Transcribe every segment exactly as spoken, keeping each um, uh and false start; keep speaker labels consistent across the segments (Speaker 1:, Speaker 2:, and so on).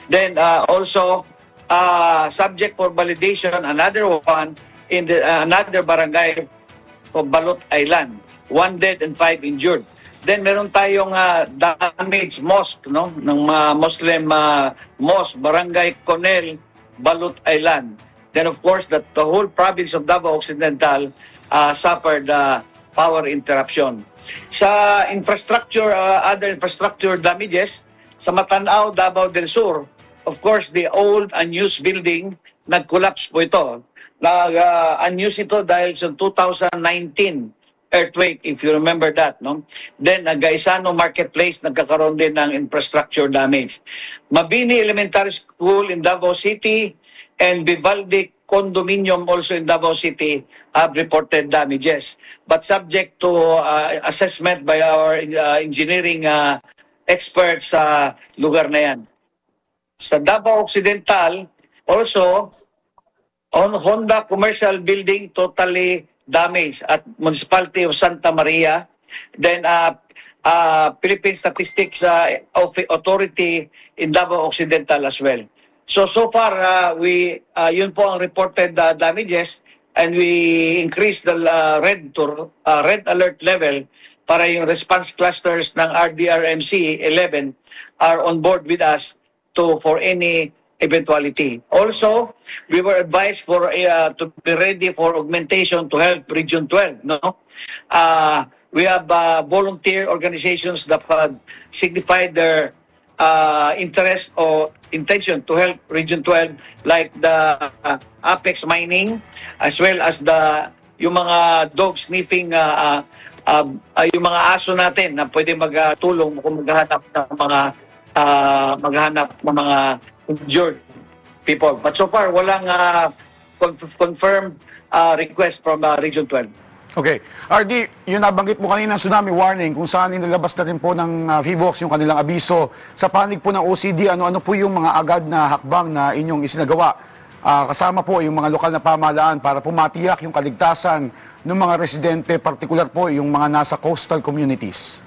Speaker 1: Then uh, also uh, subject for validation, another one in the uh, another barangay of Balot Island, one dead and five injured. Then meron tayong uh, damaged mosque, no, ng uh, Muslim uh, mosque, Barangay Conel, Balot Island. Then of course that the whole province of Davao Occidental uh, suffered uh, power interruption. Sa infrastructure, uh, other infrastructure damages, sa Matanao, Davao del Sur, of course the old unused building, nag-collapse po ito. Nag-unused uh, ito dahil sa two thousand nineteen earthquake, if you remember that, no? Then, uh, Gaisano Marketplace, nagkakaroon din ng infrastructure damage. Mabini Elementary School in Davao City and Vivaldi Condominium also in Davao City have reported damages. But subject to uh, assessment by our uh, engineering uh, experts sa uh, lugar na yan. Sa Davao Occidental, also, on Honda Commercial Building, totally damage at Municipality of Santa Maria. Then uh, uh, Philippine Statistics uh, Authority in Davao Occidental as well. So so far uh, we uh, yun po ang reported uh, damages, and we increased the uh, red to uh, red alert level para yung response clusters ng R D R M C eleven are on board with us to for any eventuality. Also, we were advised for uh, to be ready for augmentation to help Region twelve. No, uh, we have uh, volunteer organizations that have signified their uh, interest or intention to help Region twelve, like the uh, Apex Mining, as well as the yung mga dog sniffing, uh, uh, uh, uh, yung mga aso natin na pwede magtulong kung maghanap ng mga uh, maghanap ng mga injured people. But so far, walang uh, conf- confirmed uh, request from uh, Region twelve.
Speaker 2: Okay. R D, yung nabanggit mo kanina tsunami warning, kung saan inilabas na rin po ng uh, FIVOX yung kanilang abiso. Sa panig po ng O C D, ano-ano po yung mga agad na hakbang na inyong isinagawa? Uh, kasama po yung mga lokal na pamahalaan para pumatiyak yung kaligtasan ng mga residente, particular po yung mga nasa coastal communities.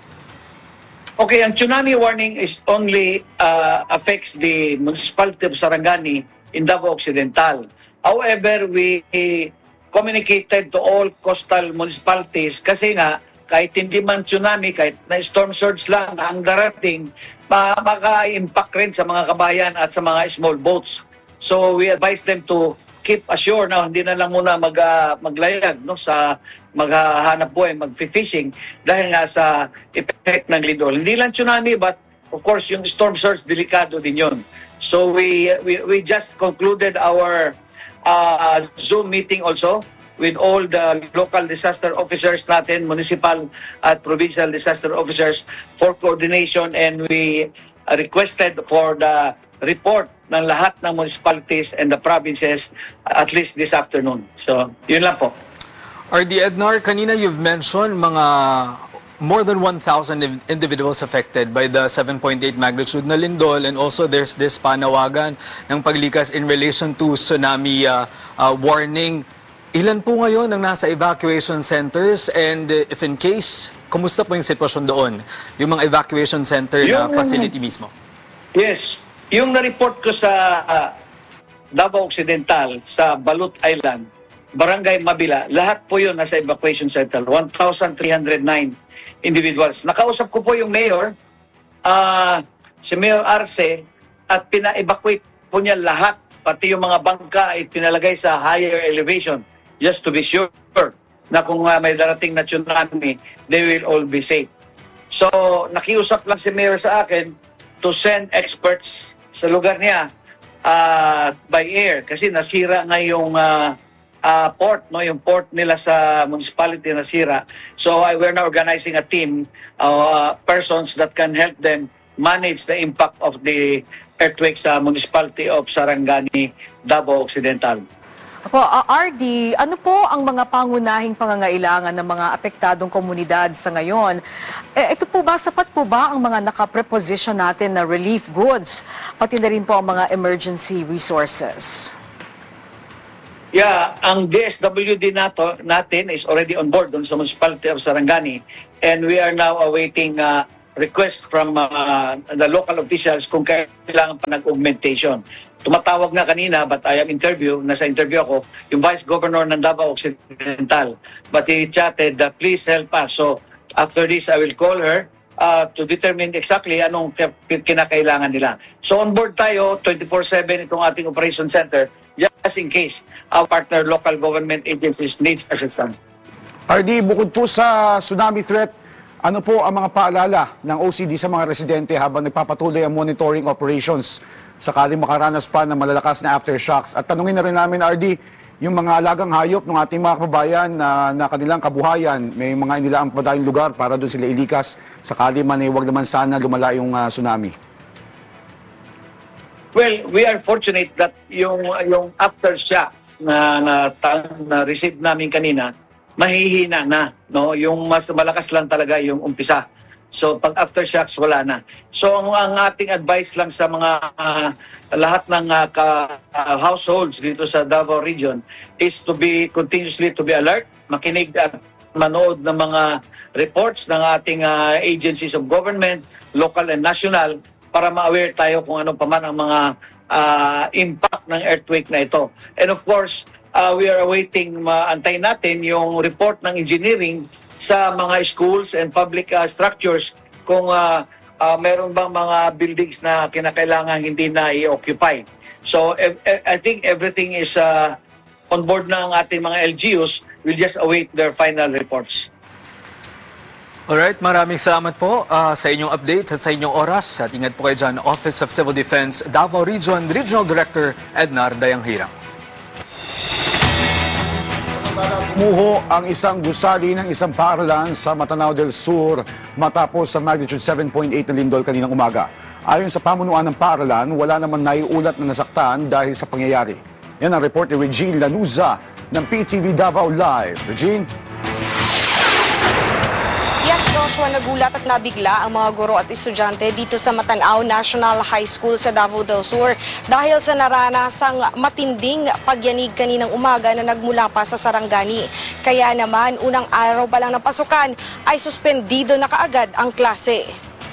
Speaker 1: Okay, ang tsunami warning is only uh, affects the municipality of Sarangani in Davao Occidental. However, we communicated to all coastal municipalities kasi nga kahit hindi man tsunami, kahit na storm surge lang ang darating, maka-impact rin sa mga kabayan at sa mga small boats. So we advise them to keep assured na hindi na lang muna mag, uh, maglayag no, sa maghahanap buhay, mag-fishing dahil nga sa effect ng lindol. Hindi lang tsunami, but of course yung storm surge, delikado din yun. So we we, we just concluded our uh, Zoom meeting also with all the local disaster officers natin, municipal at provincial disaster officers for coordination, and we requested for the report ng lahat ng municipalities and the provinces at least this afternoon. So, yun lang po.
Speaker 3: R D Ednar, kanina you've mentioned mga more than one thousand individuals affected by the seven point eight magnitude na lindol, and also there's this panawagan ng paglikas in relation to tsunami uh, uh, warning. Ilan po ngayon ang nasa evacuation centers, and uh, if in case, kumusta po yung sitwasyon doon? Yung mga evacuation center yung, na facility mismo?
Speaker 1: Yes. Yung na-report ko sa uh, Davao Occidental, sa Balot Island, Barangay Mabila, lahat po yun nasa evacuation center, one thousand three hundred nine individuals. Nakausap ko po yung mayor, uh, si Mayor Arce, at pina-evacuate po niya lahat, pati yung mga bangka ay pinalagay sa higher elevation, just to be sure na kung uh, may darating na tsunami, they will all be safe. So, nakiusap lang si Mayor sa akin to send experts sa lugar niya uh, by air kasi nasira nga yung uh, uh, port, no, yung port nila sa municipality nasira. So I we're now organizing a team of uh, persons that can help them manage the impact of the earthquake sa municipality of Sarangani, Davao Occidental.
Speaker 4: Ako, uh, R D, ano po ang mga pangunahing pangangailangan ng mga apektadong komunidad sa ngayon? Eh, ito po ba, sapat po ba ang mga nakapreposition natin na relief goods, pati na rin po ang mga emergency resources?
Speaker 1: Yeah, ang D S W D nato, natin is already on board dun sa municipality of Sarangani, and we are now awaiting uh, request from uh, the local officials kung kailangan pa nag-augmentation. Tumatawag na kanina, but I am interview, nasa interview ako, yung Vice Governor ng Davao Occidental. But he chatted, uh, please help us. So after this, I will call her uh, to determine exactly anong kinakailangan nila. So on board tayo, twenty-four seven itong ating operation center, just in case our partner local government agencies needs assistance.
Speaker 2: R D, bukod po sa tsunami threat, ano po ang mga paalala ng O C D sa mga residente habang nagpapatuloy ang monitoring operations sakaling makaranas pa ng malalakas na aftershocks? At tanungin na rin namin, R D, yung mga alagang hayop ng ating mga kababayan na, na kanilang kabuhayan, may mga inilaang pa tayong lugar para doon sila ilikas sakali man ay huwag naman sana lumala yung uh, tsunami.
Speaker 1: Well, we are fortunate that yung, yung aftershocks na, na, na receive namin kanina, mahihina na, no? Yung mas malakas lang talaga yung umpisa. So pag aftershocks wala na. So ang, ang ating advice lang sa mga uh, lahat ng uh, ka, uh, households dito sa Davao region is to be continuously to be alert, makinig at manood ng mga reports ng ating uh, agencies of government, local and national, para ma-aware tayo kung ano pa man ang mga uh, impact ng earthquake na ito. And of course, Uh, we are awaiting, maantay natin yung report ng engineering sa mga schools and public uh, structures kung uh, uh, meron bang mga buildings na kinakailangan hindi na i-occupy. So e- e- I think everything is uh, on board na ang ating mga L G Us. We'll just await their final reports.
Speaker 3: Alright, maraming salamat po uh, sa inyong update at sa inyong oras. At ingat po kayo dyan, Office of Civil Defense, Davao Region, Regional Director Ednar Dayanghirang.
Speaker 2: Tumuho ang isang gusali ng isang paaralan sa Matanao del Sur matapos sa magnitude seven point eight na lindol kaninang umaga. Ayon sa pamunuan ng paaralan, wala naman naiulat na nasaktan dahil sa pangyayari. Yan ang report ni Regine Lanuza ng P T V Davao Live. Regine?
Speaker 5: Yes, Joshua, nagulat at nabigla ang mga guro at estudyante dito sa Matanao National High School sa Davao del Sur dahil sa naranasang matinding pagyanig kaninang umaga na nagmula pa sa Sarangani. Kaya naman, unang araw pa lang ng pasukan ay suspendido na kaagad ang klase.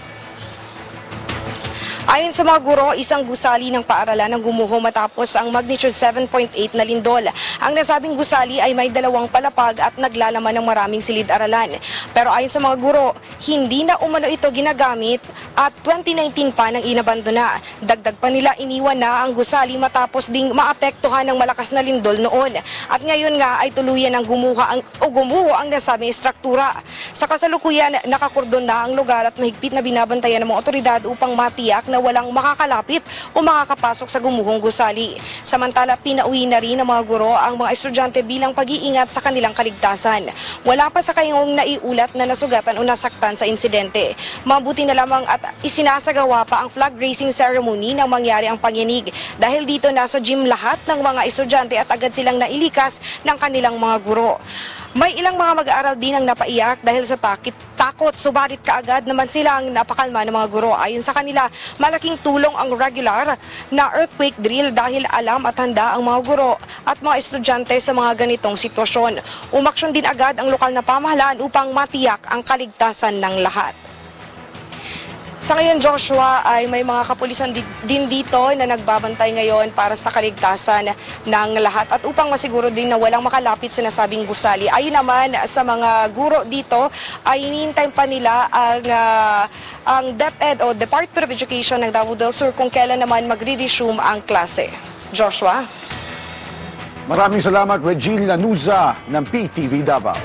Speaker 5: Ayon sa mga guro, isang gusali ng paaralan ang gumuho matapos ang magnitude seven point eight na lindol. Ang nasabing gusali ay may dalawang palapag at naglalaman ng maraming silid-aralan. Pero ayon sa mga guro, hindi na umano ito ginagamit at twenty nineteen pa nang inabandona. Dagdag pa nila, iniwan na ang gusali matapos ding maapektuhan ng malakas na lindol noon. At ngayon nga ay tuluyan ng gumuha ang, o gumuho ang nasabing struktura. Sa kasalukuyan, nakakordon na ang lugar at mahigpit na binabantayan ng mga otoridad upang matiyak na walang makakalapit o makakapasok sa gumuhong gusali. Samantala, pinauwi na rin ng mga guro ang mga estudyante bilang pag-iingat sa kanilang kaligtasan. Wala pa sa kayong naiulat na nasugatan o nasaktan sa insidente. Mabuti na lamang at isinasagawa pa ang flag raising ceremony nang mangyari ang pagyanig. Dahil dito nasa gym lahat ng mga estudyante at agad silang nailikas ng kanilang mga guro. May ilang mga mag-aaral din ang napaiyak dahil sa takit, takot, subalit kaagad naman silang napakalma ng mga guro. Ayon sa kanila, malaking tulong ang regular na earthquake drill dahil alam at handa ang mga guro at mga estudyante sa mga ganitong sitwasyon. Umaksyon din agad ang lokal na pamahalaan upang matiyak ang kaligtasan ng lahat. Sa ngayon, Joshua, ay may mga kapulisan din dito na nagbabantay ngayon para sa kaligtasan ng lahat at upang masiguro din na walang makalapit sa nasabing gusali. Ayon naman sa mga guro dito, ay hinihintay pa nila ang, uh, ang DepEd o Department of Education ng Davao del Sur kung kailan naman magre-resume ang klase. Joshua?
Speaker 2: Maraming salamat, Regine Lanuza ng P T V Davao.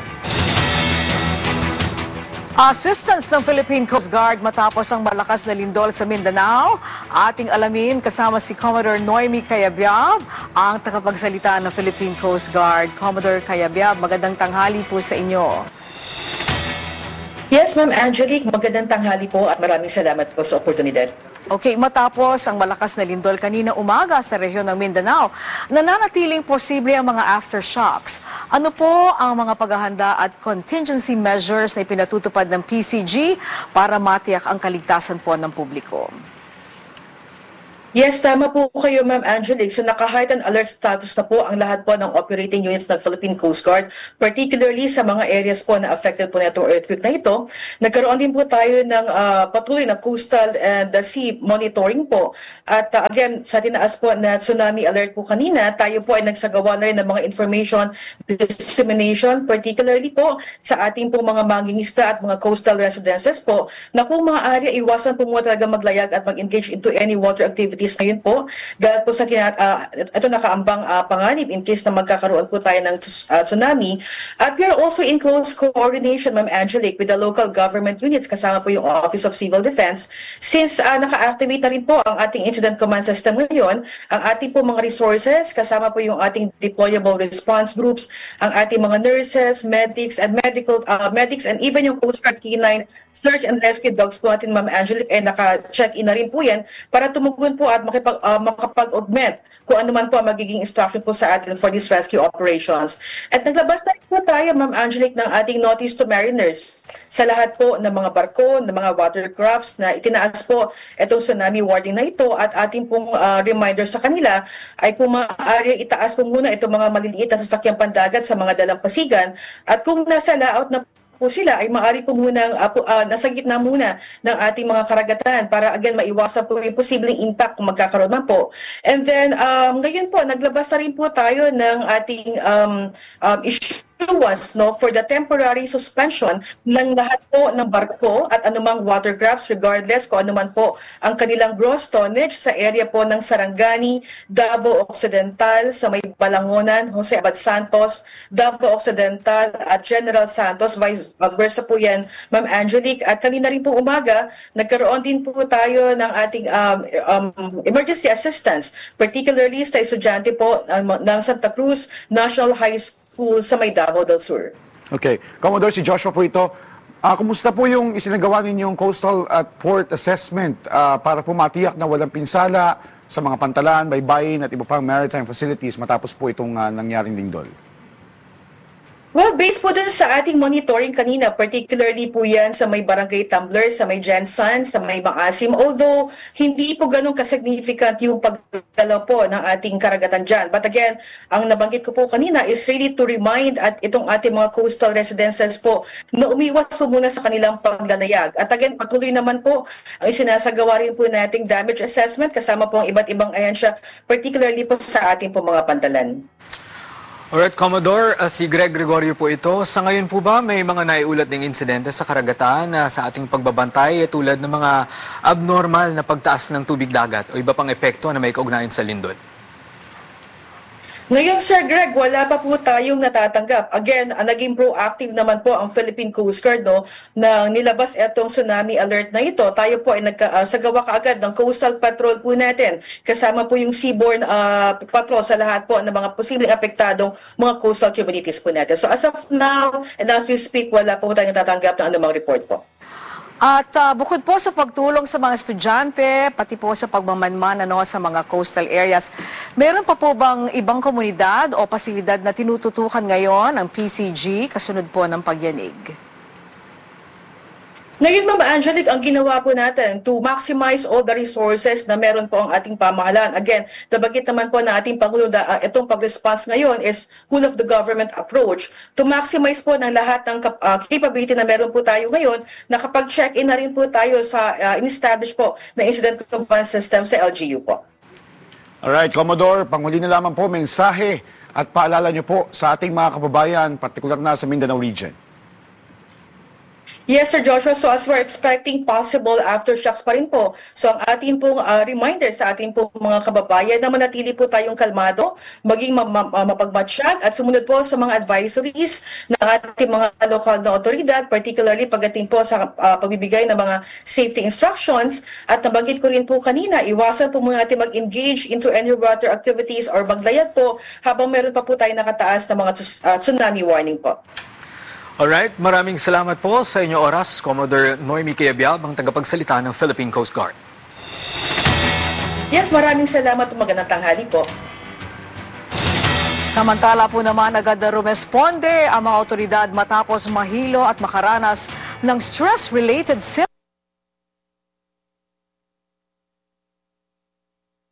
Speaker 4: Assistance ng Philippine Coast Guard matapos ang malakas na lindol sa Mindanao. Ating alamin kasama si Commodore Noemi Cayabyab, ang tagapagsalita ng Philippine Coast Guard. Commodore Cayabyab, magandang tanghali po sa inyo.
Speaker 6: Yes, Ma'am Angelique, magandang tanghali po at maraming salamat po sa oportunidad.
Speaker 4: Okay, matapos ang malakas na lindol kanina umaga sa rehiyon ng Mindanao, nananatiling posible ang mga aftershocks. Ano po ang mga paghahanda at contingency measures na ipinatutupad ng P C G para matiyak ang kaligtasan po ng publiko?
Speaker 6: Yes, tama po kayo, Ma'am Angelique. So naka-heightened alert status na po ang lahat po ng operating units ng Philippine Coast Guard, particularly sa mga areas po na affected po na itong earthquake na ito. Nagkaroon din po tayo ng uh, patuloy na coastal and the sea monitoring po. At uh, again, sa tinaas po na tsunami alert po kanina, tayo po ay nagsagawa na rin ng mga information dissemination, particularly po sa ating po mga mangingisda at mga coastal residences po, na kung mga area, iwasan po muna talaga maglayag at mag-engage into any water activity ngayon po dahil po sa kinat, uh, ito nakaambang uh, panganib in case na magkakaroon po tayo ng uh, tsunami. At we are also in close coordination, Ma'am Angelique, with the local government units kasama po yung Office of Civil Defense since uh, naka-activate na rin po ang ating incident command system ngayon, ang ating po mga resources kasama po yung ating deployable response groups, ang ating mga nurses, medics and medical uh, medics and even yung Coast Guard K nine search and rescue dogs po natin, Ma'am Angelique, ay naka-check-in na rin po yan para tumugon po at makipag, uh, makapag-augment kung ano man po ang magiging instruction po sa atin for these rescue operations. At naglabas na rin po tayo, Ma'am Angelique, ng ating notice to mariners sa lahat po ng mga barko, ng mga watercrafts na itinaas po itong tsunami warning na ito at ating pong uh, reminder sa kanila ay kung maaari itaas po muna itong mga maliliit na sasakyang pandagat sa mga dalampasigan at kung nasa layout na po sila ay maaari po muna uh, uh, nasa gitna muna ng ating mga karagatan para again maiwasan po yung posibleng impact kung magkakaroon man po. And then um, ngayon po naglabas na rin po tayo ng ating um, um, issue was no for the temporary suspension ng lahat po ng barko at anumang watercrafts regardless kung anuman po ang kanilang gross tonnage sa area po ng Sarangani, Davao Occidental, sa may Balangonan, Jose Abad Santos, Davao Occidental at General Santos, vice versa po yan, Ma'am Angelique. At kanina rin po umaga, nagkaroon din po tayo ng ating um, um, emergency assistance, particularly sa estudyante po um, ng Santa Cruz National High School sa may Davao del Sur.
Speaker 2: Okay. Commodore, si Joshua po ito. Uh, kumusta po yung isinagawa ninyong coastal at port assessment uh, para po matiyak na walang pinsala sa mga pantalan, baybayin at iba pang maritime facilities matapos po itong uh, nangyaring lindol?
Speaker 6: Well, based po dun sa ating monitoring kanina, particularly po yan sa may Barangay Tumbler, sa may Jensan, sa may Maasim, although hindi po ganun kasignificant yung pagdala po ng ating karagatan dyan. But again, ang nabanggit ko po kanina is really to remind at itong ating mga coastal residences po na umiwas po muna sa kanilang paglalayag. At again, patuloy naman po ang isinasagawa rin po nating damage assessment kasama po ang iba't ibang ahensya, particularly po sa ating po mga pantalan.
Speaker 3: Alright, Commodore, uh, si Greg Gregorio po ito. Sa ngayon po ba may mga naiulat ng insidente sa karagatan na uh, sa ating pagbabantay eh, tulad ng mga abnormal na pagtaas ng tubig dagat o iba pang epekto na may kaugnayan sa lindol?
Speaker 6: Ngayon, Sir Greg, wala pa po tayong natatanggap. Again, uh, naging proactive naman po ang Philippine Coast Guard no, na nilabas itong tsunami alert na ito. Tayo po ay nagsagawa uh, kaagad ng coastal patrol po natin. Kasama po yung seaborne uh, patrol sa lahat po ng mga posibleng apektadong mga coastal communities po natin. So as of now, and as we speak, wala po tayong natatanggap ng anumang report po.
Speaker 4: At uh, bukod po sa pagtulong sa mga estudyante, pati po sa pagmamanman ano, sa mga coastal areas, meron pa po bang ibang komunidad o pasilidad na tinututukan ngayon ng P C G kasunod po ng pagyanig?
Speaker 6: Ngayon, Ma'am Angelique, ang ginawa po natin to maximize all the resources na meron po ang ating pamahalaan. Again, nabagit naman po ng ating Pangulo na uh, itong pag-response ngayon is whole of the government approach to maximize po ng lahat ng uh, capability na meron po tayo ngayon na kapag check-in na rin po tayo sa uh, in-establish po na incident command system sa L G U po.
Speaker 2: Alright, Commodore, panghuli na lamang po, mensahe at paalala nyo po sa ating mga kababayan, partikular na sa Mindanao region.
Speaker 6: Yes, Sir Joshua. So as we're expecting possible aftershocks pa rin po. So ang ating pong uh, reminder sa ating pong mga kababayan na manatili po tayong kalmado, maging ma ma mapagmatsyag at sumunod po sa mga advisories ng ating mga lokal na otoridad, particularly pagdating po sa uh, pagbibigay ng mga safety instructions. At nabanggit ko rin po kanina, iwasan po muna natin mag-engage into any water activities or maglayag po habang meron pa po tayo nakataas na mga uh, tsunami warning po.
Speaker 3: Alright, maraming salamat po sa inyong oras, Commodore Noemi Cayabyab, ang tagapagsalita ng Philippine Coast Guard.
Speaker 6: Yes, maraming salamat at magandang tanghali po.
Speaker 4: Samantala po naman agad na rumesponde ang mga otoridad matapos mahilo at makaranas ng stress-related symptoms.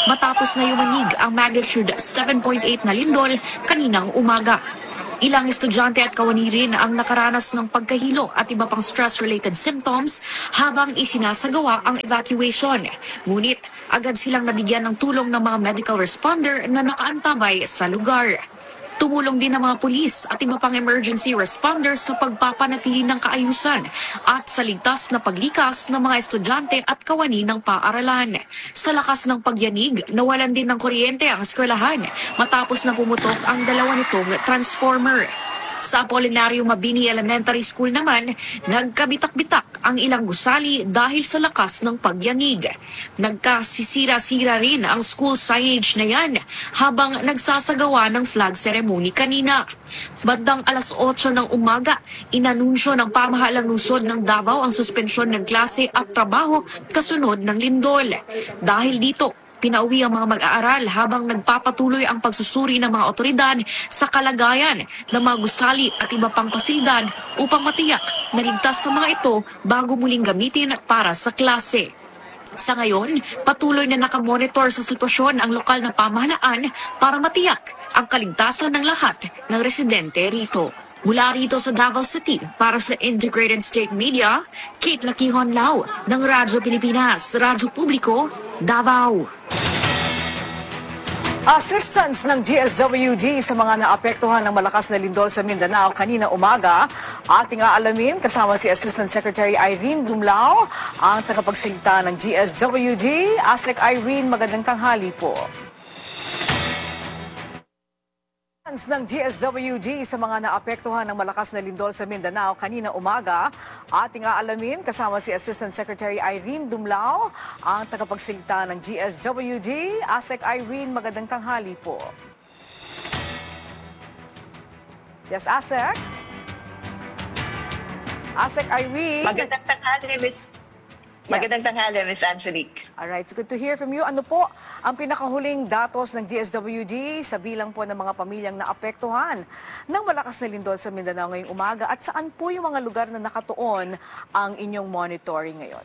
Speaker 7: matapos na yumanig ang magnitude seven point eight na lindol kaninang umaga. Ilang estudyante at kawani rin ang nakaranas ng pagkahilo at iba pang stress-related symptoms habang isinasagawa ang evacuation. Ngunit agad silang nabigyan ng tulong ng mga medical responder na nakaantabay sa lugar. Tumulong din ang mga pulis at iba pang emergency responders sa pagpapanatili ng kaayusan at sa ligtas na paglikas ng mga estudyante at kawani ng paaralan. Sa lakas ng pagyanig, nawalan din ng kuryente ang eskwelahan matapos na pumutok ang dalawa nitong transformer. Sa Apolinario Mabini Elementary School naman, nagkabitak-bitak ang ilang gusali dahil sa lakas ng pagyanig. Nagkasisira-sira rin ang school signage na yan habang nagsasagawa ng flag ceremony kanina. Bandang alas otso ng umaga, inanunsyo ng pamahalang lungsod ng Davao ang suspensyon ng klase at trabaho kasunod ng lindol. Dahil dito, pinauwi ang mga mag-aaral habang nagpapatuloy ang pagsusuri ng mga otoridad sa kalagayan ng mga gusali at iba pang pasilidad upang matiyak na ligtas sa mga ito bago muling gamitin para sa klase. Sa ngayon, patuloy na nakamonitor sa sitwasyon ang lokal na pamahalaan para matiyak ang kaligtasan ng lahat ng residente rito. Mula rito sa Davao City, para sa Integrated State Media, Kate Lakihon Lau ng Radyo Pilipinas, Radyo Publiko, Davao.
Speaker 4: Assistance ng G S W D sa mga naapektuhan ng malakas na lindol sa Mindanao kanina umaga. Ating aalamin kasama si Assistant Secretary Irene Dumlao, ang tagapagsalita ng G S W D. Asek Irene, magandang tanghali po. Ng G S W D sa mga naapektuhan ng malakas na lindol sa Mindanao kanina umaga. Ating aalamin kasama si Assistant Secretary Irene Dumlao, ang tagapagsalita ng G S W D. Asek Irene, magandang tanghali po. Yes, Asek? Asek Irene?
Speaker 8: Magandang tanghali, Miss Magandang tanghali, Miss Angelique.
Speaker 4: Alright, it's good to hear from you. Ano po ang pinakahuling datos ng G S W D sa bilang po ng mga pamilyang naapektuhan ng malakas na lindol sa Mindanao ngayong umaga at saan po yung mga lugar na nakatuon ang inyong monitoring ngayon?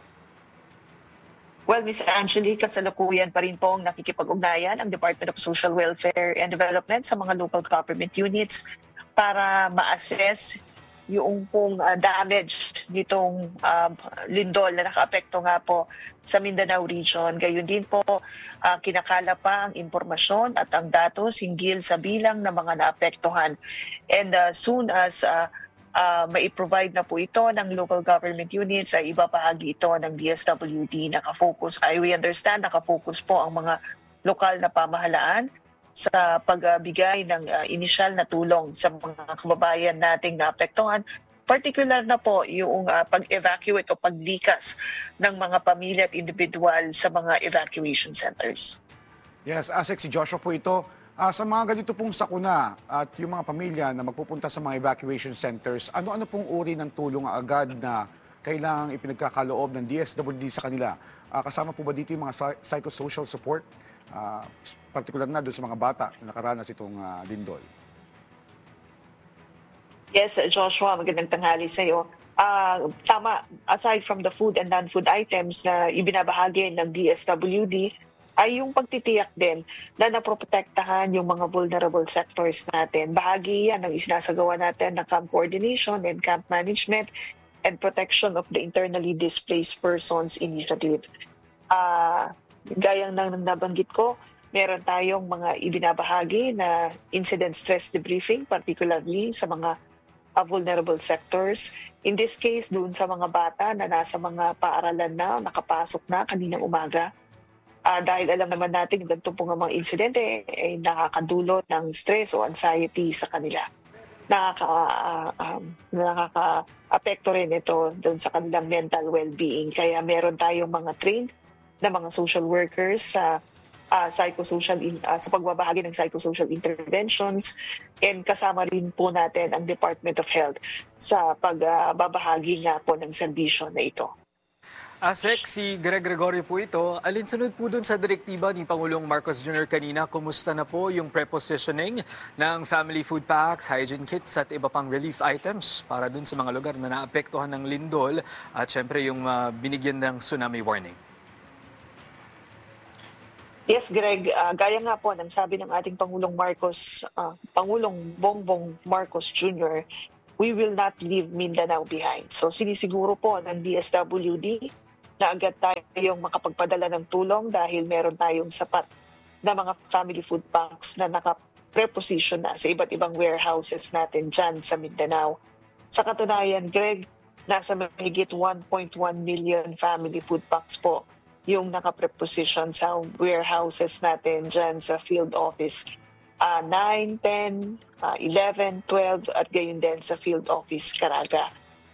Speaker 8: Well, Miss Angelique, kasalukuyan pa rin pong nakikipag-ugnayan ang Department of Social Welfare and Development sa mga local government units para ma-assess yung pong uh, damage nitong uh, lindol na nakaapekto nga po sa Mindanao region. Gayun din po, uh, kinakala pa ang impormasyon at ang datos hinggil sa bilang ng mga naapektuhan. And uh, soon as uh, uh, mai-provide na po ito ng local government units, ay ibabahagi ito ng D S W D. Nakafocus, I we understand, nakafocus po ang mga lokal na pamahalaan sa pagbigay ng uh, inisyal na tulong sa mga kababayan nating naapektuhan, particular na po yung uh, pag-evacuate o paglikas ng mga pamilya at individual sa mga evacuation centers.
Speaker 2: Yes, Asek, si Joshua po ito. Uh, sa mga ganito pong sakuna at yung mga pamilya na magpupunta sa mga evacuation centers, ano-ano pong uri ng tulong agad na kailangang ipinagkakaloob ng D S W D sa kanila? Uh, kasama po ba dito yung mga psychosocial support? Uh, particular na doon sa mga bata na nakaranas itong uh, lindol.
Speaker 8: Yes, Joshua, magandang tanghali sa iyo. Uh, tama, aside from the food and non-food items na ibinabahagi ng D S W D, ay yung pagtitiyak din na naproprotektahan yung mga vulnerable sectors natin. Bahagi yan ng isinasagawa natin ng camp coordination and camp management and protection of the internally displaced persons initiative. Uh, Gayang nang nabanggit ko, meron tayong mga ibinabahagi na incident stress debriefing, particularly sa mga uh, vulnerable sectors. In this case, doon sa mga bata na nasa mga paaralan na, nakapasok na kaninang umaga. Uh, dahil alam naman natin, ganito po nga mga insidente ay nakakadulot ng stress o anxiety sa kanila. Nakaka, uh, um, nakaka-apekto rin ito doon sa kanilang mental well-being. Kaya meron tayong mga trained na mga social workers sa uh, psychosocial in, uh, sa pagbabahagi ng psychosocial interventions, and kasama rin po natin ang Department of Health sa pagbabahagi uh, nga po ng serbisyo na ito.
Speaker 3: Asek, si Greg Gregorio po ito. Alinsunod po dun sa direktiba ni Pangulong Marcos Junior kanina, kumusta na po yung prepositioning ng family food packs, hygiene kits at iba pang relief items para dun sa mga lugar na naapektuhan ng lindol at syempre yung uh, binigyan ng tsunami warning?
Speaker 8: Yes, Greg, ah, gaya nga po ng sabi ng ating Pangulong Marcos, ah, Pangulong Bongbong Marcos Junior, we will not leave Mindanao behind. So sinisiguro po ng D S W D na agad tayong makapagpadala ng tulong dahil meron tayong sapat na mga family food banks na naka-preposition na sa iba't ibang warehouses natin dyan sa Mindanao. Sa katunayan, Greg, nasa mahigit one point one million family food packs po yung naka-preposition sa warehouses natin dyan sa field office. Uh, nine, ten, uh, eleven, twelve at gayon din sa field office Caraga.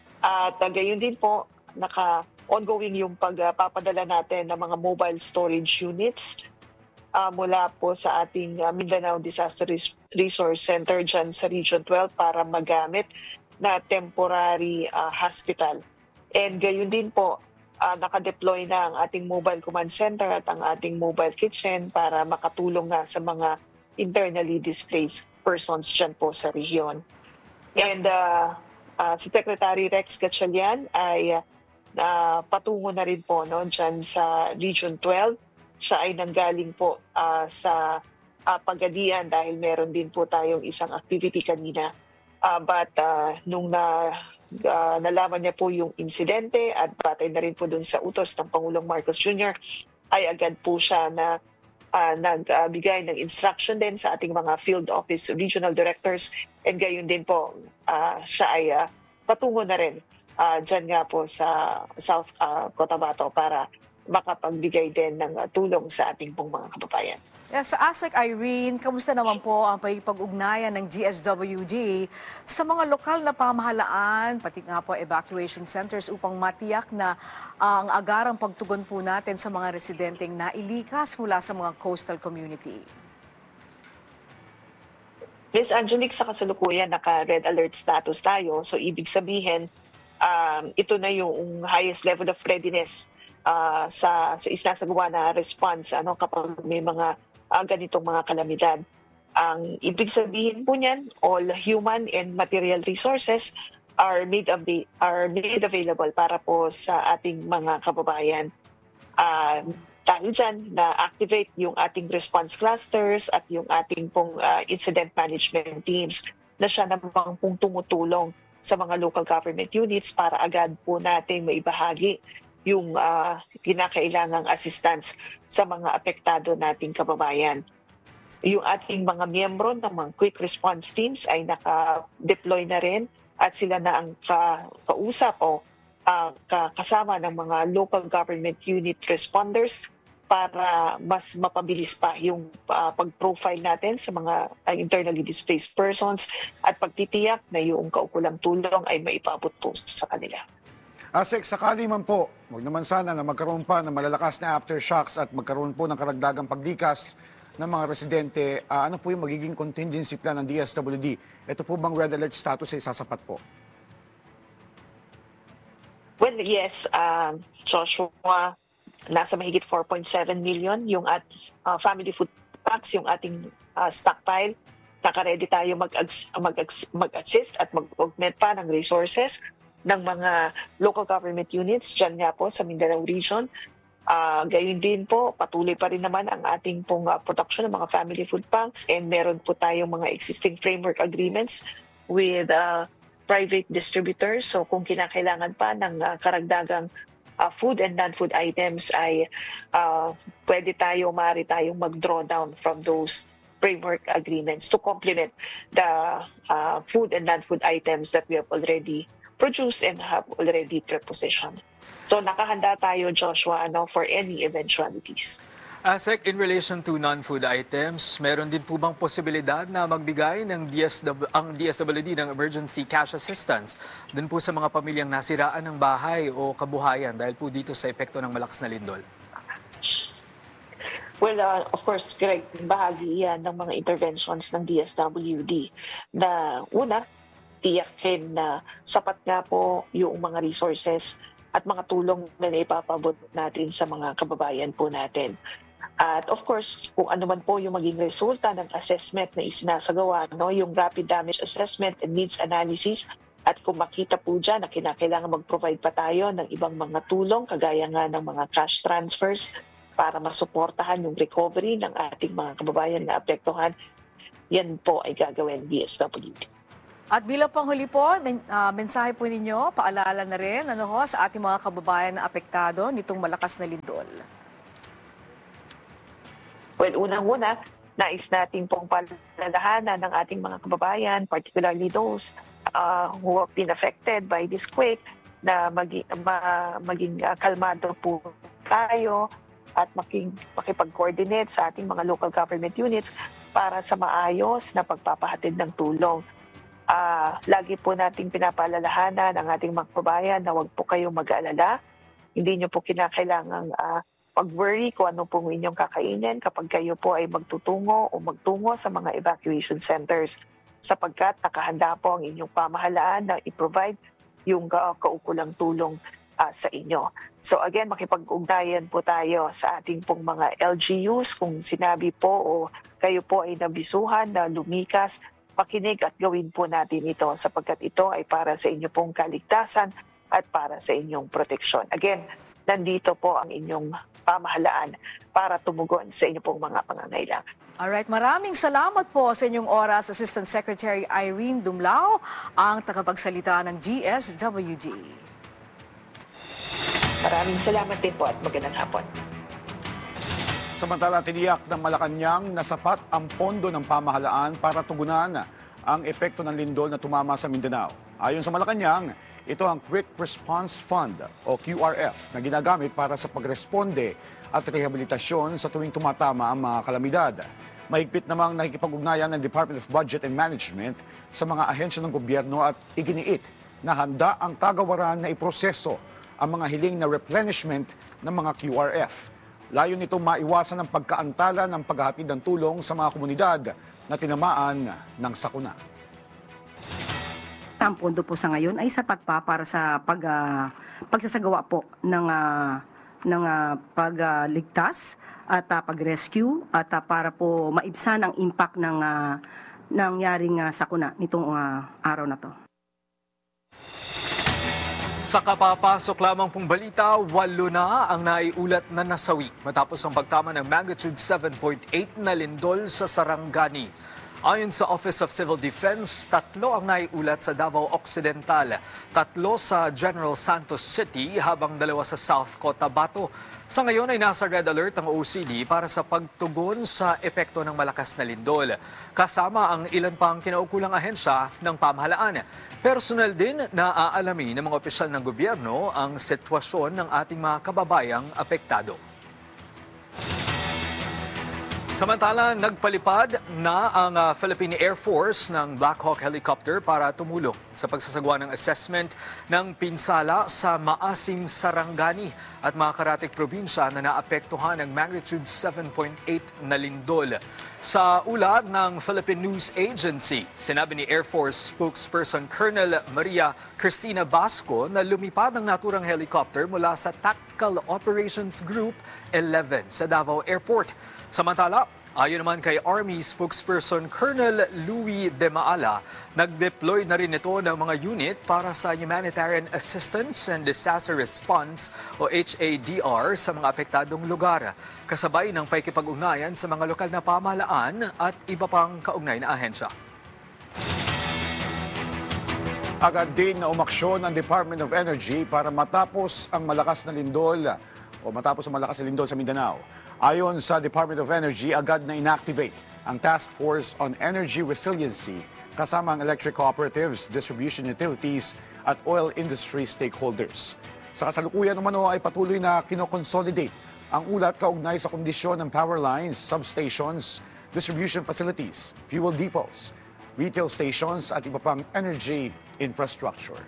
Speaker 8: At uh, gayon din po, naka-ongoing yung pagpapadala uh, natin ng mga mobile storage units uh, mula po sa ating uh, Mindanao Disaster Resource Center dyan sa Region twelve para magamit na temporary uh, hospital. And gayon din po, uh, nakadeploy na ang ating mobile command center at ang ating mobile kitchen para makatulong nga sa mga internally displaced persons dyan po sa rehiyon.
Speaker 4: Yes.
Speaker 8: And uh, uh, si Secretary Rex Gatchalian ay uh, patungo na rin po no, dyan sa Region twelve. Siya ay nanggaling po uh, sa uh, Pagadian dahil meron din po tayong isang activity kanina. Uh, but uh, nung na, uh, nalaman niya po yung insidente at batay na rin po dun sa utos ng Pangulong Marcos Junior, ay agad po siya na uh, nagbigay uh, ng instruction din sa ating mga field office regional directors and gayon din po uh, siya ay uh, patungo na rin uh, dyan nga po sa South uh, Cotabato para makapagbigay din ng uh, tulong sa ating pong mga kababayan.
Speaker 4: Yes, sa ASEC, Irene, kamusta naman po ang pag-ugnayan ng D S W D sa mga lokal na pamahalaan, pati nga po evacuation centers upang matiyak na uh, ang agarang pagtugon po natin sa mga residenteng nailikas mula sa mga coastal community?
Speaker 8: Miz Angelique, sa kasalukuyan, naka-red alert status tayo. So, ibig sabihin, um, ito na yung highest level of readiness uh, sa, sa isinasagawa na response ano, kapag may mga Uh, ganitong mga kalamidad. Ang ibig sabihin po niyan, all human and material resources are made of the, are made available para po sa ating mga kababayan. Uh, dahil dyan, na-activate yung ating response clusters at yung ating pong uh, incident management teams na siya namang pong tumutulong sa mga local government units para agad po natin maibahagi yung uh, kinakailangang assistance sa mga apektado nating kababayan. Yung ating mga miyembro ng mga quick response teams ay naka-deploy na rin at sila na ang ka kausap o uh, kasama ng mga local government unit responders para mas mapabilis pa yung uh, pag-profile natin sa mga uh, internally displaced persons at pagtitiyak na yung kaukulang tulong ay maipabot po sa kanila.
Speaker 2: ASEC, sakali man po, huwag naman sana na magkaroon pa ng malalakas na aftershocks at magkaroon po ng karagdagang paglikas ng mga residente, uh, ano po yung magiging contingency plan ng D S W D? Ito po bang red alert status ay sasapat po?
Speaker 8: Well, yes, uh, Joshua, nasa mahigit four point seven million yung at, uh, family food packs, yung ating uh, stockpile. Naka-ready tayo mag-assist mag mag at mag-augment pa ng resources ng mga local government units dyan nga po sa Mindanao Region. Uh, gayon din po, patuloy pa rin naman ang ating pong uh, production ng mga family food banks and meron po tayong mga existing framework agreements with uh, private distributors. So kung kinakailangan pa ng uh, karagdagang uh, food and non-food items ay uh, pwede tayo, maaari tayong mag-draw down from those framework agreements to complement the uh, food and non-food items that we have already produced and have already prepositioned. So nakahanda tayo, Joshua, ano, for any eventualities.
Speaker 3: ASEC, in relation to non-food items, meron din po bang posibilidad na magbigay ng D S W, ang D S W D ng emergency cash assistance dun po sa mga pamilyang nasiraan ng bahay o kabuhayan dahil po dito sa epekto ng malakas na lindol?
Speaker 8: Well, uh, of course, Greg, bahagi yan ng mga interventions ng D S W D na una, tiyakin na sapat nga po yung mga resources at mga tulong na naipapabot natin sa mga kababayan po natin. At of course, kung ano man po yung maging resulta ng assessment na isinasagawa, no, yung rapid damage assessment and needs analysis, at kung makita po dyan na kinakailangan mag-provide pa tayo ng ibang mga tulong, kagaya nga ng mga cash transfers, para masuportahan yung recovery ng ating mga kababayan na apektuhan, yan po ay gagawin ng D S W D.
Speaker 4: At bilang panghuli po, men, uh, mensahe po ninyo, paalala na rin ano ho, sa ating mga kababayan na apektado nitong malakas na lindol.
Speaker 8: Well, unang-una, nais natin pong palalahanan ng ating mga kababayan, particularly those uh, who have been affected by this quake, na maging, ma, maging uh, kalmado po tayo at making, makipag-coordinate sa ating mga local government units para sa maayos na pagpapahatid ng tulong. Uh, lagi po nating pinapaalalahanan ang ating mga kababayan na huwag po kayong mag-aalala. Hindi nyo po kinakailangang uh, pag-worry kung ano pong inyong kakainin kapag kayo po ay magtutungo o magtungo sa mga evacuation centers, sapagkat nakahanda po ang inyong pamahalaan na i-provide yung ka- kaukulang tulong uh, sa inyo. So again, makipag-ugnayan po tayo sa ating pong mga L G Us. Kung sinabi po o kayo po ay nabisuhan na lumikas, makinig at gawin po natin ito sapagkat ito ay para sa inyo pong kaligtasan at para sa inyong proteksyon. Again, nandito po ang inyong pamahalaan para tumugon sa inyo pong mga pangangailangan.
Speaker 4: Alright, maraming salamat po sa inyong oras, Assistant Secretary Irene Dumlao, ang tagapagsalita ng D S W D.
Speaker 8: Maraming salamat din po at magandang hapon.
Speaker 2: Samantala, tiniyak ng Malacanang na sapat ang pondo ng pamahalaan para tugunan ang epekto ng lindol na tumama sa Mindanao. Ayon sa Malacanang, ito ang Quick Response Fund o Q R F na ginagamit para sa pagresponde at rehabilitasyon sa tuwing tumatama ang mga kalamidad. Mahigpit namang nakikipag-ugnayan ng Department of Budget and Management sa mga ahensya ng gobyerno at iginiit na handa ang kagawaran na iproseso ang mga hiling na replenishment ng mga Q R F. Layo nito maiwasan ang pagkaantala ng paghahatid ng tulong sa mga komunidad na tinamaan ng sakuna.
Speaker 9: Ang pondo po sa ngayon ay sapat pa para sa pag, uh, pagsasagawa po ng, uh, ng uh, pagligtas uh, at uh, pag-rescue at uh, para po maibsan ang impact ng uh, nangyaring uh, sakuna nitong uh, araw na to.
Speaker 3: Sa kapapasok lamang pong balita, walo na ang naiulat na nasawi matapos ang pagtama ng magnitude seven point eight na lindol sa Sarangani. Ayon sa Office of Civil Defense, tatlo ang naiulat sa Davao Occidental, tatlo sa General Santos City habang dalawa sa South Cotabato. Sa ngayon ay nasa red alert ang O C D para sa pagtugon sa epekto ng malakas na lindol. Kasama ang ilan pang kinaukulang ahensya ng pamahalaan. Personal din na aalamin ng mga opisyal ng gobyerno ang sitwasyon ng ating mga kababayang apektado. Samantala, nagpalipad na ang uh, Philippine Air Force ng Black Hawk helicopter para tumulong sa pagsasagawa ng assessment ng pinsala sa Maasim, Sarangani at mga karatig probinsya na naapektuhan ng magnitude seven point eight na lindol. Sa ulat ng Philippine News Agency, sinabi ni Air Force spokesperson Colonel Maria Cristina Basco na lumipad ang naturang helicopter mula sa Tactical Operations Group eleven sa Davao Airport. Samantala, ayon naman kay Army spokesperson Colonel Louis De Maala, nag-deploy na rin ito ng mga unit para sa Humanitarian Assistance and Disaster Response o H A D R sa mga apektadong lugar, kasabay ng pakikipag-ugnayan sa mga lokal na pamahalaan at iba pang kaugnay na ahensya.
Speaker 2: Agad din na umaksyon ang Department of Energy para matapos ang malakas na lindol o matapos ang malakas na lindol sa Mindanao. Ayon sa Department of Energy, agad na inactivate ang Task Force on Energy Resiliency kasama ang electric cooperatives, distribution utilities at oil industry stakeholders. Sa kasalukuyan naman ay patuloy na kinoconsolidate ang ulat kaugnay sa kondisyon ng power lines, substations, distribution facilities, fuel depots, retail stations at iba pang energy infrastructure.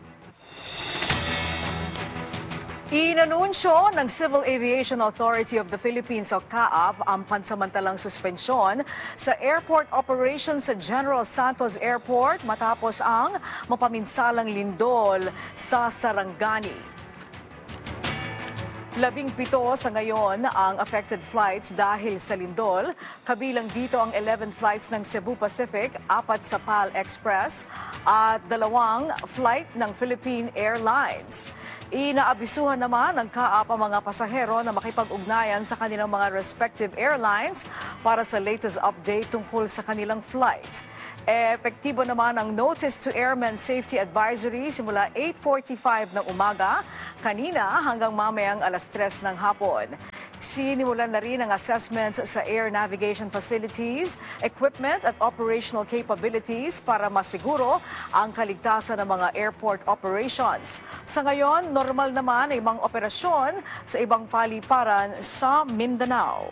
Speaker 4: Inanunsyo ng Civil Aviation Authority of the Philippines o C A A P ang pansamantalang suspensyon sa airport operations sa General Santos Airport matapos ang mapaminsalang lindol sa Sarangani. Labing pito sa ngayon ang affected flights dahil sa lindol. Kabilang dito ang eleven flights ng Cebu Pacific, apat sa P A L Express at dalawang flight ng Philippine Airlines. Inaabisuhan naman ng K A A P ang mga pasahero na makipag-ugnayan sa kanilang mga respective airlines para sa latest update tungkol sa kanilang flight. Epektibo naman ang Notice to Airmen Safety Advisory simula eight forty-five ng umaga kanina hanggang mamayang alas tres ng hapon. Sinimulan na rin ang assessment sa air navigation facilities, equipment at operational capabilities para masiguro ang kaligtasan ng mga airport operations. Sa ngayon, normal naman ang ibang operasyon sa ibang paliparan sa Mindanao.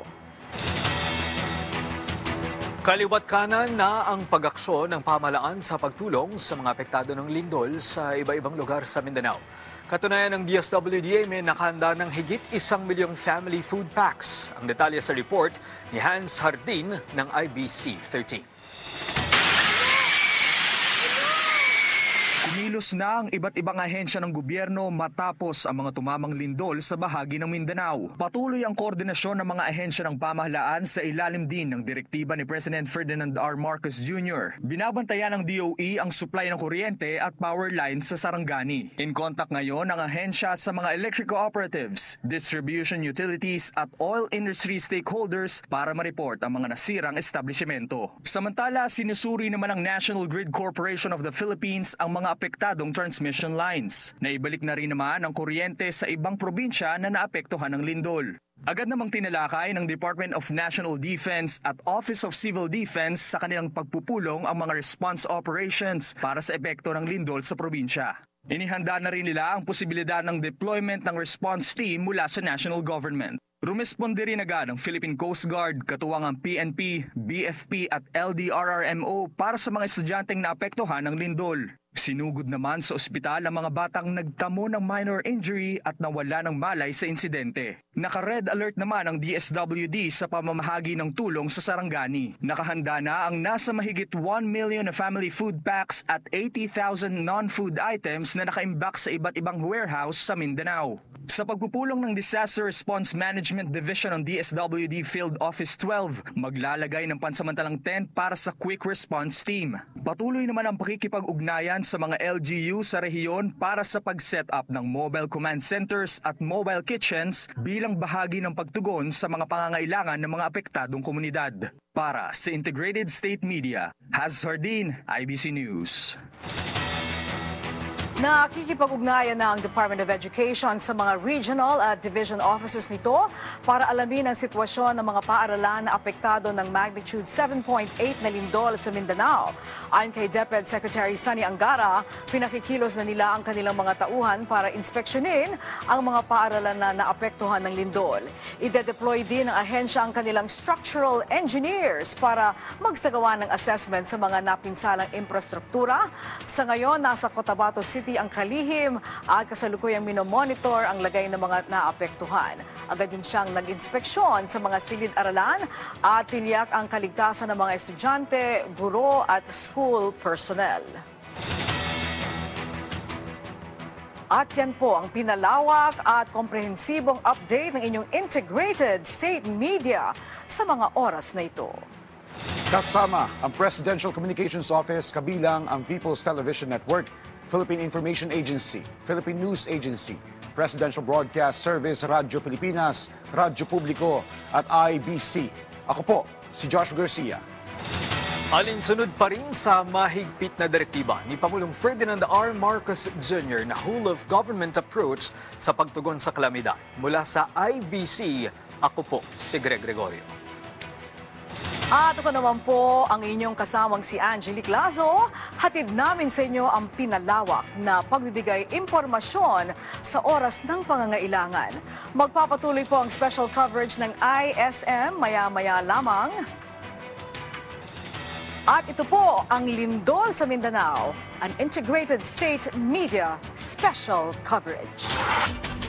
Speaker 3: Kaliwat kanan na ang pag-aksyon ng pamahalaan sa pagtulong sa mga apektado ng lindol sa iba-ibang lugar sa Mindanao. Katunayan ng D S W D A may nakahanda ng higit isang milyong family food packs. Ang detalye sa report ni Hans Hardin ng I B C thirteen.
Speaker 10: Kumilos na ang iba't ibang ahensya ng gobyerno matapos ang mga tumamang lindol sa bahagi ng Mindanao. Patuloy ang koordinasyon ng mga ahensya ng pamahalaan sa ilalim din ng direktiba ni President Ferdinand R. Marcos Junior Binabantayan ng D O E ang supply ng kuryente at power lines sa Sarangani. In contact ngayon ang ahensya sa mga electric cooperatives, distribution utilities at oil industry stakeholders para ma-report ang mga nasirang establishmento. Samantala, sinusuri naman ng National Grid Corporation of the Philippines ang mga apektadong transmission lines. Naibalik na rin naman ang kuryente sa ibang probinsya na naapektuhan ng lindol. Agad namang tinalakay ng Department of National Defense at Office of Civil Defense sa kanilang pagpupulong ang mga response operations para sa epekto ng lindol sa probinsya. Inihanda na rin nila ang posibilidad ng deployment ng response team mula sa national government. Rumesponde rin agad ang Philippine Coast Guard, katuwang ang P N P, B F P at L D R R M O para sa mga estudyanteng naapektuhan ng lindol. Sinugod naman sa ospital ang mga batang nagtamo ng minor injury at nawala ng malay sa insidente. Naka-red alert naman ang D S W D sa pamamahagi ng tulong sa Sarangani. Nakahanda na ang nasa mahigit one million na family food packs at eighty thousand non-food items na nakaimbak sa iba't ibang warehouse sa Mindanao. Sa pagpupulong ng Disaster Response Management Division ng D S W D Field Office twelve, maglalagay ng pansamantalang tent para sa Quick Response Team. Patuloy naman ang pakikipag-ugnayan sa mga L G U sa rehiyon para sa pag-set up ng mobile command centers at mobile kitchens bilang bahagi ng pagtugon sa mga pangangailangan ng mga apektadong komunidad. Para sa Integrated State Media, Haz Hardin, I B C News.
Speaker 4: Nakikipag-ugnayan na ang Department of Education sa mga regional at division offices nito para alamin ang sitwasyon ng mga paaralan na apektado ng magnitude seven point eight na lindol sa Mindanao. Ayon kay DepEd Secretary Sunny Angara, pinakikilos na nila ang kanilang mga tauhan para inspeksyonin ang mga paaralan na naapektuhan ng lindol. Ide-deploy din ng ahensya ang kanilang structural engineers para magsagawa ng assessment sa mga napinsalang infrastruktura. Sa ngayon, nasa Cotabato City ang kalihim at kasalukuyang minomonitor ang lagay ng mga naapektuhan. Agad din siyang nag-inspeksyon sa mga silid-aralan at tiniyak ang kaligtasan ng mga estudyante, guro at school personnel. At yan po ang pinalawak at komprehensibong update ng inyong Integrated State Media sa mga oras na ito.
Speaker 2: Kasama ang Presidential Communications Office, kabilang ang People's Television Network, Philippine Information Agency, Philippine News Agency, Presidential Broadcast Service, Radyo Pilipinas, Radyo Publiko at I B C. Ako po, si Joshua Garcia.
Speaker 3: Alinsunod pa rin sa mahigpit na direktiba ni Pangulong Ferdinand R. Marcos Junior na whole-of-government approach sa pagtugon sa kalamidad. Mula sa I B C, ako po si Greg Gregorio.
Speaker 4: At ako naman po ang inyong kasamang si Angelique Lazo. Hatid namin sa inyo ang pinalawak na pagbibigay impormasyon sa oras ng pangangailangan. Magpapatuloy po ang special coverage ng I S M maya-maya lamang. At ito po ang lindol sa Mindanao, an Integrated State Media special coverage.